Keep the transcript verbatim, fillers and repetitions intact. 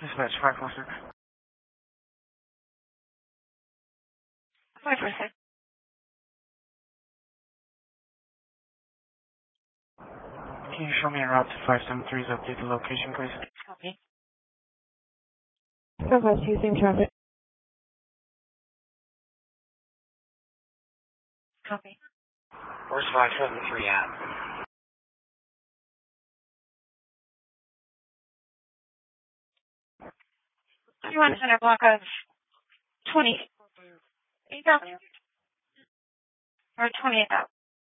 Dispatch five four six. five four six. Can you show me a route to five seven three's updated location, please? Copy. five five two, same traffic. Copy. Where's five seven three at? You want center block of twenty-eight thousand? Or twenty-eight thousand?